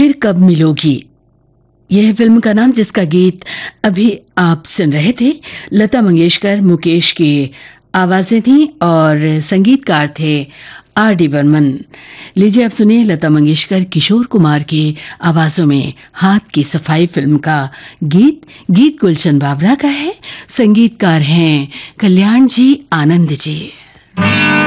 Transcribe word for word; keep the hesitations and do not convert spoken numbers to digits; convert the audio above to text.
फिर कब मिलोगी, यह फिल्म का नाम, जिसका गीत अभी आप सुन रहे थे। लता मंगेशकर, मुकेश की आवाजें थी और संगीतकार थे आर डी बर्मन। लीजिए आप सुनिए लता मंगेशकर, किशोर कुमार की आवाजों में हाथ की सफाई फिल्म का गीत। गीत गुलशन बावरा का है, संगीतकार हैं कल्याण जी, आनंद जी।